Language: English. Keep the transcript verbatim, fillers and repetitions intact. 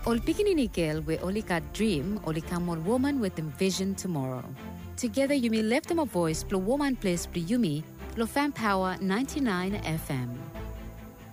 Ol pikininikel we only got dream, only come on woman with them vision tomorrow. Together you may lift them a voice, plus woman place plus yumi, lo fan power ninety-nine F M.